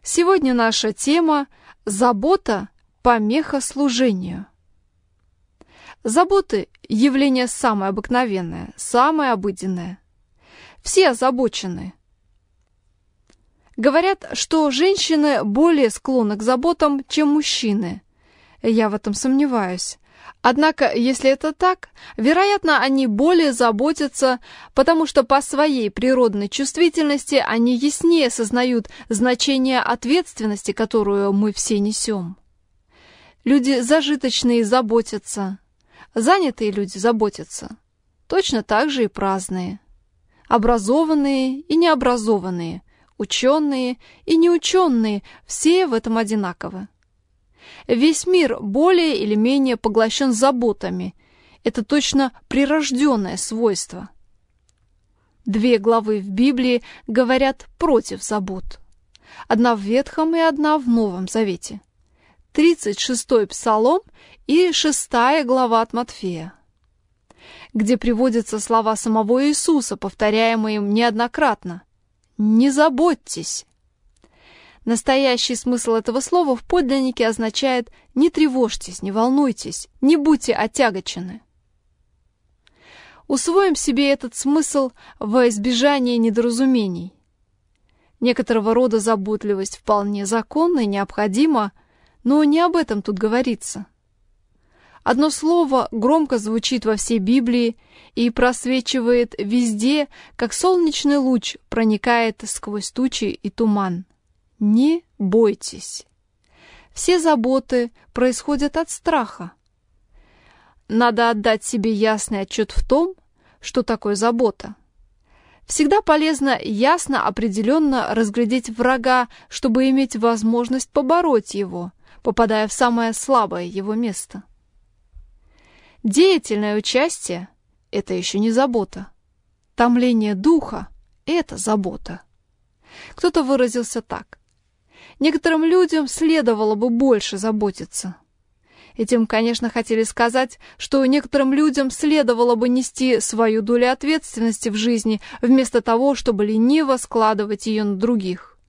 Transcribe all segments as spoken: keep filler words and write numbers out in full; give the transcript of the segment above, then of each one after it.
Сегодня наша тема – забота – помеха служению. Заботы – явление самое обыкновенное, самое обыденное. Все озабочены. Говорят, что женщины более склонны к заботам, чем мужчины. Я в этом сомневаюсь. Однако, если это так, вероятно, они более заботятся, потому что по своей природной чувствительности они яснее осознают значение ответственности, которую мы все несем. Люди зажиточные заботятся, занятые люди заботятся, точно так же и праздные, образованные и необразованные, ученые и неученые, все в этом одинаковы. Весь мир более или менее поглощен заботами. Это точно прирожденное свойство. Две главы в Библии говорят против забот. Одна в Ветхом и одна в Новом Завете. тридцать шестой Псалом и шестая глава от Матфея, где приводятся слова самого Иисуса, повторяемые им неоднократно. «Не заботьтесь». Настоящий смысл этого слова в подлиннике означает «не тревожьтесь, не волнуйтесь, не будьте отягочены». Усвоим себе этот смысл во избежание недоразумений. Некоторого рода заботливость вполне законна и необходима, но не об этом тут говорится. Одно слово громко звучит во всей Библии и просвечивает везде, как солнечный луч проникает сквозь тучи и туман. Не бойтесь. Все заботы происходят от страха. Надо отдать себе ясный отчет в том, что такое забота. Всегда полезно ясно, определенно разглядеть врага, чтобы иметь возможность побороть его, попадая в самое слабое его место. Деятельное участие – это еще не забота. Томление духа – это забота. Кто-то выразился так: некоторым людям следовало бы больше заботиться. Этим, конечно, хотели сказать, что некоторым людям следовало бы нести свою долю ответственности в жизни, вместо того, чтобы лениво складывать ее на других.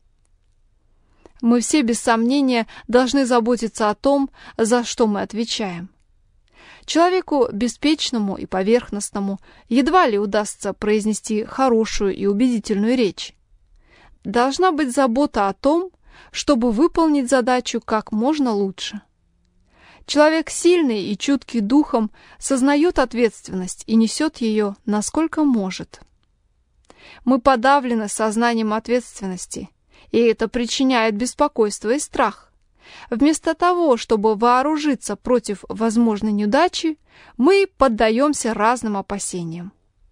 Мы все, без сомнения, должны заботиться о том, за что мы отвечаем. Человеку беспечному и поверхностному едва ли удастся произнести хорошую и убедительную речь. Должна быть забота о том, чтобы выполнить задачу как можно лучше. Человек сильный и чуткий духом сознает ответственность и несет ее, насколько может. Мы подавлены сознанием ответственности, и это причиняет беспокойство и страх. Вместо того, чтобы вооружиться против возможной неудачи, мы поддаемся разным опасениям.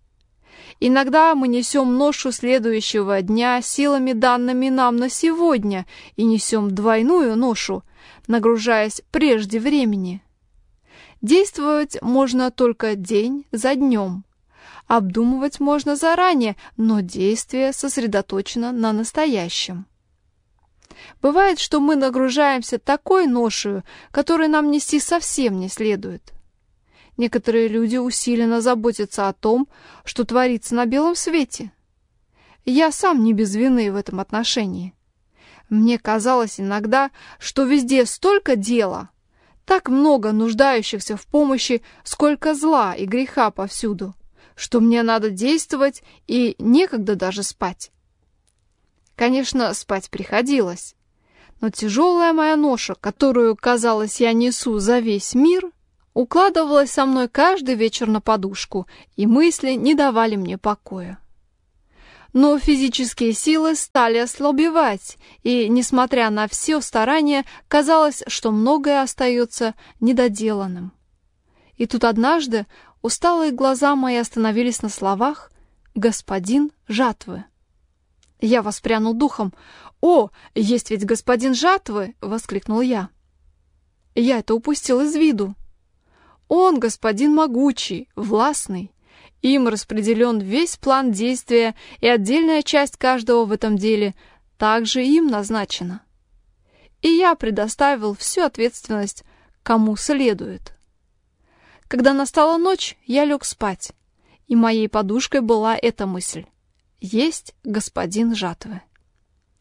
Иногда мы несем ношу следующего дня силами, данными нам на сегодня, и несем двойную ношу, нагружаясь прежде времени. Действовать можно только день за днем. Обдумывать можно заранее, но действие сосредоточено на настоящем. Бывает, что мы нагружаемся такой ношею, которую нам нести совсем не следует. Некоторые люди усиленно заботятся о том, что творится на белом свете. Я сам не без вины в этом отношении. Мне казалось иногда, что везде столько дела, так много нуждающихся в помощи, сколько зла и греха повсюду, что мне надо действовать и некогда даже спать. Конечно, спать приходилось, но тяжелая моя ноша, которую, казалось, я несу за весь мир, укладывалась со мной каждый вечер на подушку, и мысли не давали мне покоя. Но физические силы стали ослабевать, и, несмотря на все старания, казалось, что многое остается недоделанным. И тут однажды усталые глаза мои остановились на словах «Господин жатвы». Я воспрянул духом. «О, есть ведь господин жатвы!» — воскликнул я. Я это упустил из виду. Он господин могучий, властный. Им распределен весь план действия, и отдельная часть каждого в этом деле также им назначена. И я предоставил всю ответственность кому следует. Когда настала ночь, я лег спать, и моей подушкой была эта мысль: есть господин жатвы.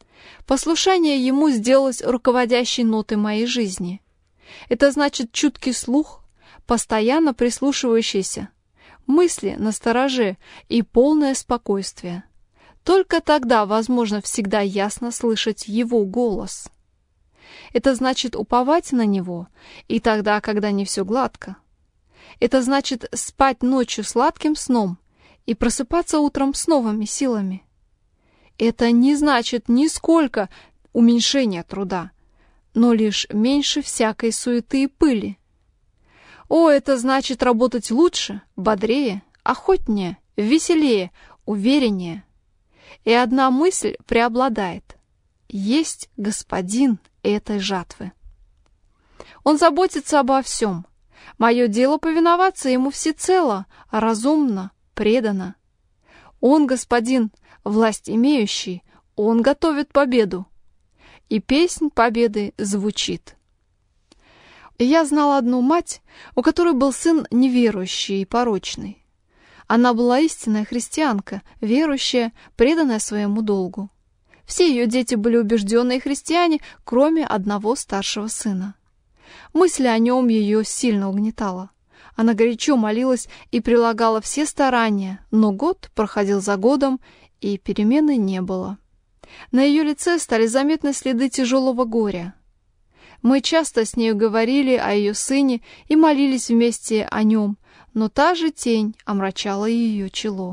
Послушание ему сделалось руководящей нотой моей жизни. Это значит чуткий слух, постоянно прислушивающийся, мысли настороже и полное спокойствие. Только тогда возможно всегда ясно слышать его голос. Это значит уповать на него и тогда, когда не все гладко. Это значит спать ночью сладким сном и просыпаться утром с новыми силами. Это не значит нисколько уменьшения труда, но лишь меньше всякой суеты и пыли. О, это значит работать лучше, бодрее, охотнее, веселее, увереннее. И одна мысль преобладает: есть господин этой жатвы. Он заботится обо всем. Мое дело повиноваться ему всецело, разумно, преданно. Он господин, власть имеющий, он готовит победу. И песнь победы звучит. Я знала одну мать, у которой был сын неверующий и порочный. Она была истинная христианка, верующая, преданная своему долгу. Все ее дети были убежденные христиане, кроме одного старшего сына. Мысль о нем ее сильно угнетала. Она горячо молилась и прилагала все старания, но год проходил за годом, и перемены не было. На ее лице стали заметны следы тяжелого горя. Мы часто с нею говорили о ее сыне и молились вместе о нем, но та же тень омрачала ее чело.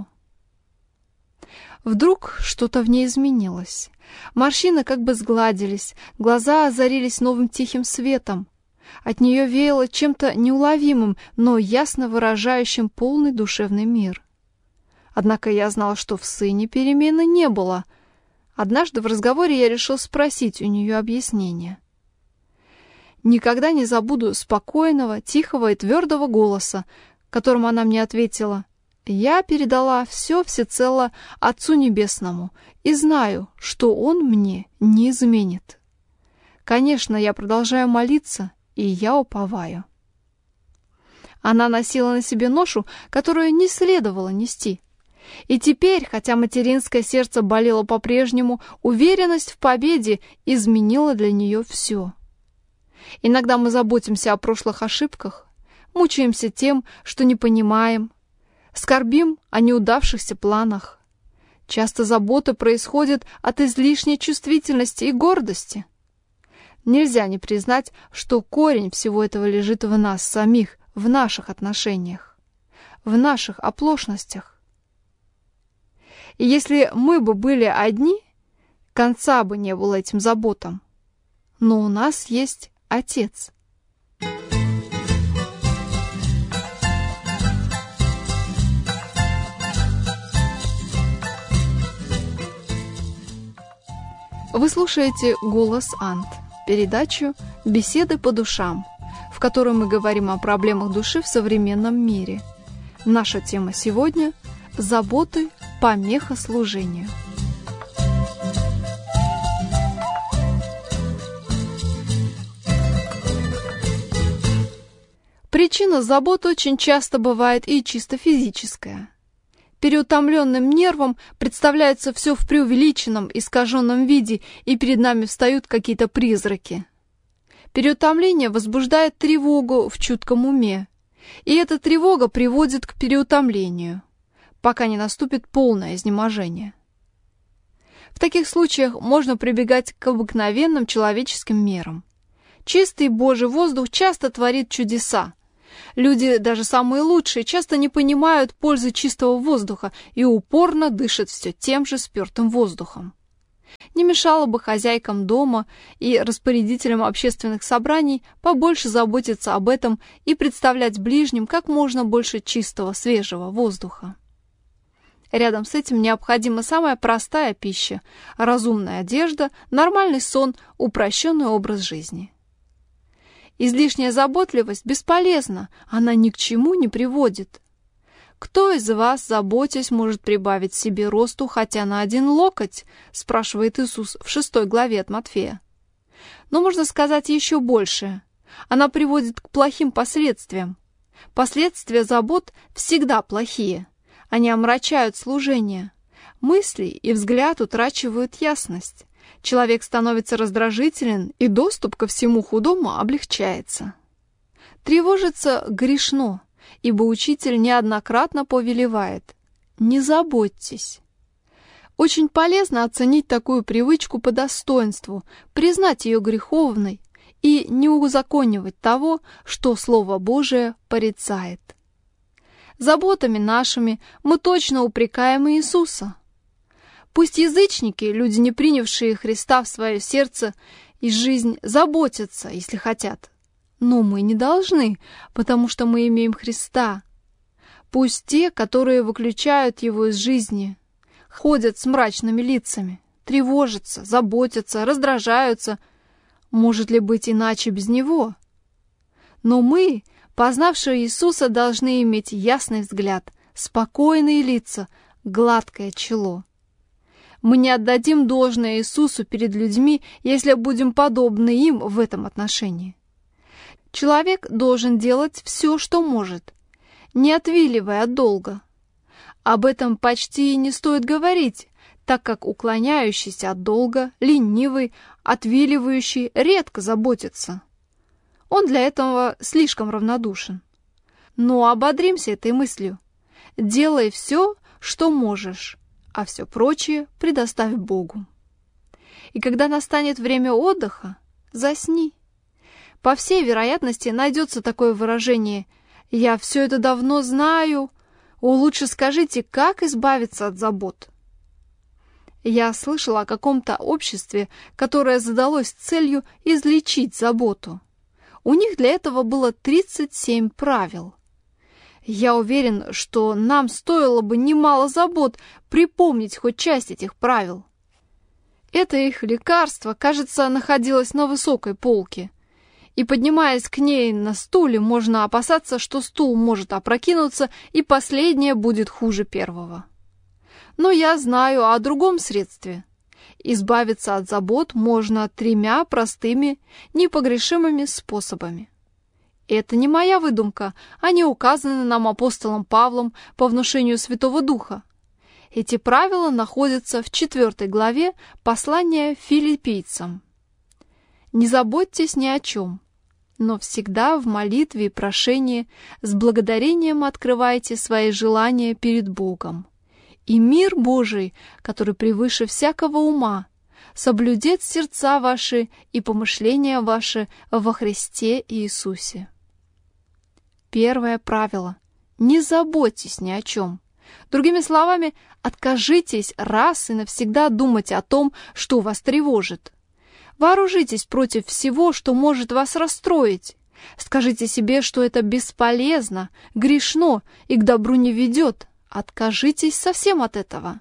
Вдруг что-то в ней изменилось. Морщины как бы сгладились, глаза озарились новым тихим светом. От нее веяло чем-то неуловимым, но ясно выражающим полный душевный мир. Однако я знала, что в сыне перемены не было. Однажды в разговоре я решил спросить у нее объяснение. Никогда не забуду спокойного, тихого и твердого голоса, которым она мне ответила: «Я передала все всецело Отцу Небесному и знаю, что Он мне не изменит. Конечно, я продолжаю молиться, и я уповаю». Она носила на себе ношу, которую не следовало нести. И теперь, хотя материнское сердце болело по-прежнему, уверенность в победе изменила для нее все. Иногда мы заботимся о прошлых ошибках, мучаемся тем, что не понимаем, скорбим о неудавшихся планах. Часто забота происходит от излишней чувствительности и гордости. Нельзя не признать, что корень всего этого лежит в нас самих, в наших отношениях, в наших оплошностях. И если мы бы были одни, конца бы не было этим заботам. Но у нас есть Отец. Вы слушаете «Голос Ант», передачу «Беседы по душам», в которой мы говорим о проблемах души в современном мире. Наша тема сегодня – заботы, помеха служению. Причина забот очень часто бывает и чисто физическая. Переутомленным нервам представляется все в преувеличенном, искаженном виде, и перед нами встают какие-то призраки. Переутомление возбуждает тревогу в чутком уме, и эта тревога приводит к переутомлению, пока не наступит полное изнеможение. В таких случаях можно прибегать к обыкновенным человеческим мерам. Чистый Божий воздух часто творит чудеса. Люди, даже самые лучшие, часто не понимают пользы чистого воздуха и упорно дышат все тем же спертым воздухом. Не мешало бы хозяйкам дома и распорядителям общественных собраний побольше заботиться об этом и представлять ближним как можно больше чистого, свежего воздуха. Рядом с этим необходима самая простая пища, разумная одежда, нормальный сон, упрощенный образ жизни. Излишняя заботливость бесполезна, она ни к чему не приводит. «Кто из вас, заботясь, может прибавить себе росту хотя на один локоть?» — спрашивает Иисус в шестой главе от Матфея. Но можно сказать еще больше. Она приводит к плохим последствиям. Последствия забот всегда плохие. Они омрачают служение. Мысли и взгляд утрачивают ясность. Человек становится раздражителен, и доступ ко всему худому облегчается. Тревожиться грешно, ибо учитель неоднократно повелевает: не заботьтесь. Очень полезно оценить такую привычку по достоинству, признать ее греховной и не узаконивать того, что Слово Божие порицает. Заботами нашими мы точно упрекаем Иисуса. Пусть язычники, люди, не принявшие Христа в свое сердце и жизнь, заботятся, если хотят. Но мы не должны, потому что мы имеем Христа. Пусть те, которые выключают Его из жизни, ходят с мрачными лицами, тревожатся, заботятся, раздражаются. Может ли быть иначе без Него? Но мы, познавшие Иисуса, должны иметь ясный взгляд, спокойные лица, гладкое чело. Мы не отдадим должное Иисусу перед людьми, если будем подобны им в этом отношении. Человек должен делать все, что может, не отвиливая от долга. Об этом почти и не стоит говорить, так как уклоняющийся от долга, ленивый, отвиливающий редко заботится. Он для этого слишком равнодушен. Но ободримся этой мыслью. Делай все, что можешь, а все прочее предоставь Богу. И когда настанет время отдыха, засни. По всей вероятности найдется такое выражение: «Я все это давно знаю». О, лучше скажите, как избавиться от забот? Я слышала о каком-то обществе, которое задалось целью излечить заботу. У них для этого было тридцать семь правил. Я уверен, что нам стоило бы немало забот припомнить хоть часть этих правил. Это их лекарство, кажется, находилось на высокой полке. И, поднимаясь к ней на стуле, можно опасаться, что стул может опрокинуться, и последнее будет хуже первого. Но я знаю о другом средстве. Избавиться от забот можно тремя простыми, непогрешимыми способами. Это не моя выдумка, они указаны нам апостолом Павлом по внушению Святого Духа. Эти правила находятся в четвертой главе послания филиппийцам. «Не заботьтесь ни о чем, но всегда в молитве и прошении с благодарением открывайте свои желания перед Богом. И мир Божий, который превыше всякого ума, соблюдет сердца ваши и помышления ваши во Христе Иисусе». Первое правило. Не заботьтесь ни о чем. Другими словами, откажитесь раз и навсегда думать о том, что вас тревожит. Вооружитесь против всего, что может вас расстроить. Скажите себе, что это бесполезно, грешно и к добру не ведет. Откажитесь совсем от этого.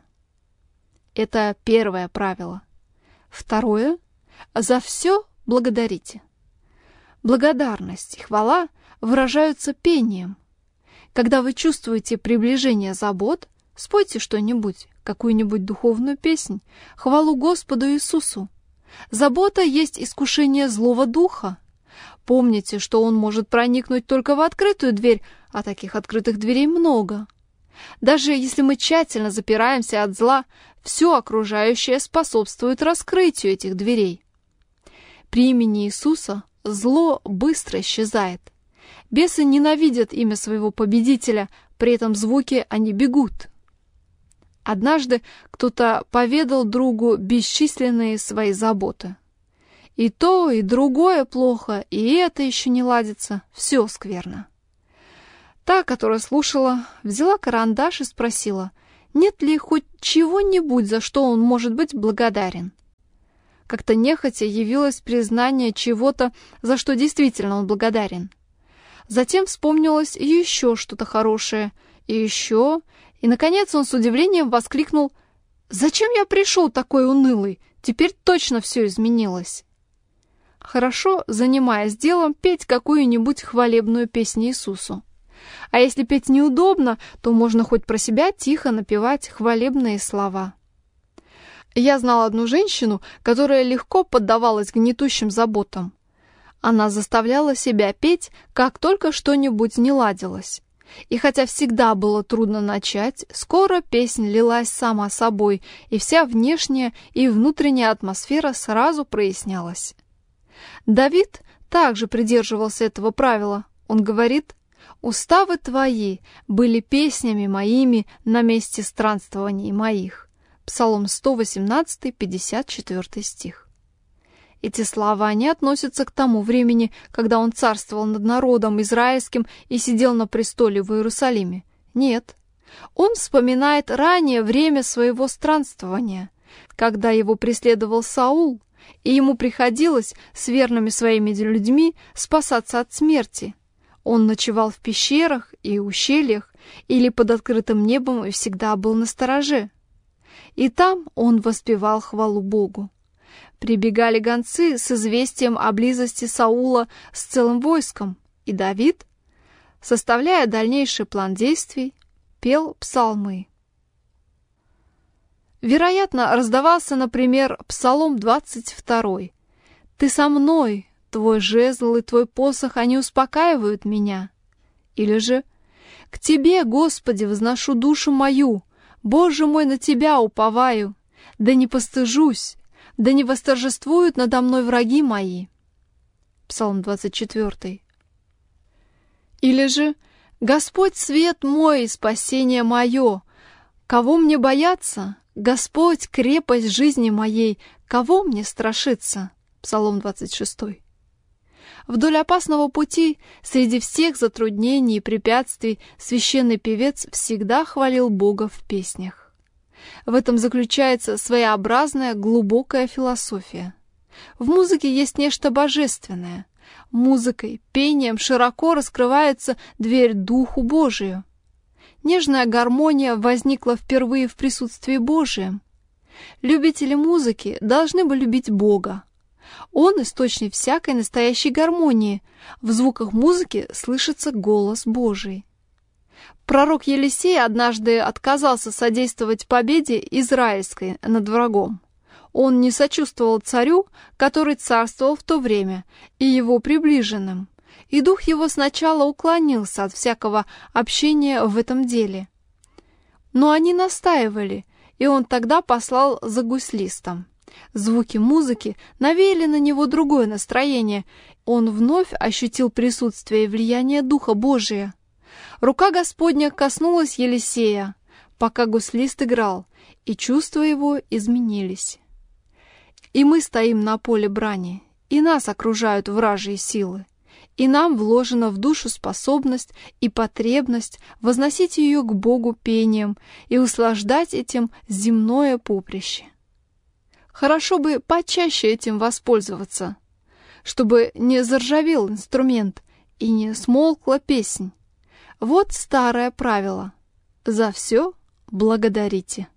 Это первое правило. Второе. За все благодарите. Благодарность и хвала выражаются пением. Когда вы чувствуете приближение забот, спойте что-нибудь, какую-нибудь духовную песнь, хвалу Господу Иисусу. Забота есть искушение злого духа. Помните, что он может проникнуть только в открытую дверь, а таких открытых дверей много. Даже если мы тщательно запираемся от зла, все окружающее способствует раскрытию этих дверей. При имени Иисуса зло быстро исчезает. Бесы ненавидят имя своего победителя, при этом звуке они бегут. Однажды кто-то поведал другу бесчисленные свои заботы. И то, и другое плохо, и это еще не ладится, все скверно. Та, которая слушала, взяла карандаш и спросила, нет ли хоть чего-нибудь, за что он может быть благодарен. Как-то нехотя явилось признание чего-то, за что действительно он благодарен. Затем вспомнилось еще что-то хорошее, и еще, и, наконец, он с удивлением воскликнул: «Зачем я пришел такой унылый? Теперь точно все изменилось». Хорошо, занимаясь делом, петь какую-нибудь хвалебную песню Иисусу. А если петь неудобно, то можно хоть про себя тихо напевать хвалебные слова. Я знала одну женщину, которая легко поддавалась гнетущим заботам. Она заставляла себя петь, как только что-нибудь не ладилось. И хотя всегда было трудно начать, скоро песнь лилась сама собой, и вся внешняя и внутренняя атмосфера сразу прояснялась. Давид также придерживался этого правила. Он говорит: «Уставы твои были песнями моими на месте странствований моих». Псалом сто восемнадцать, пятьдесят четвёртый стих. Эти слова не относятся к тому времени, когда он царствовал над народом израильским и сидел на престоле в Иерусалиме. Нет. Он вспоминает раннее время своего странствования, когда его преследовал Саул, и ему приходилось с верными своими людьми спасаться от смерти. Он ночевал в пещерах и ущельях или под открытым небом и всегда был настороже. И там он воспевал хвалу Богу. Прибегали гонцы с известием о близости Саула с целым войском, и Давид, составляя дальнейший план действий, пел псалмы. Вероятно, раздавался, например, Псалом двадцать второй. «Ты со мной, твой жезл и твой посох, они успокаивают меня». Или же «К тебе, Господи, возношу душу мою, Боже мой, на тебя уповаю, да не постыжусь, да не восторжествуют надо мной враги мои». Псалом двадцать четвёртый. Или же «Господь свет мой и спасение мое, кого мне бояться? Господь крепость жизни моей, кого мне страшиться?» Псалом двадцать шестой. Вдоль опасного пути, среди всех затруднений и препятствий, священный певец всегда хвалил Бога в песнях. В этом заключается своеобразная глубокая философия. В музыке есть нечто божественное. Музыкой, пением широко раскрывается дверь Духу Божию. Нежная гармония возникла впервые в присутствии Божием. Любители музыки должны бы любить Бога. Он — источник всякой настоящей гармонии. В звуках музыки слышится голос Божий. Пророк Елисей однажды отказался содействовать победе израильской над врагом. Он не сочувствовал царю, который царствовал в то время, и его приближенным, и дух его сначала уклонился от всякого общения в этом деле. Но они настаивали, и он тогда послал за гуслистом. Звуки музыки навеяли на него другое настроение. Он вновь ощутил присутствие и влияние Духа Божия. Рука Господня коснулась Елисея, пока гуслист играл, и чувства его изменились. И мы стоим на поле брани, и нас окружают вражьи силы, и нам вложена в душу способность и потребность возносить ее к Богу пением и услаждать этим земное поприще. Хорошо бы почаще этим воспользоваться, чтобы не заржавел инструмент и не смолкла песнь. Вот старое правило: за все благодарите.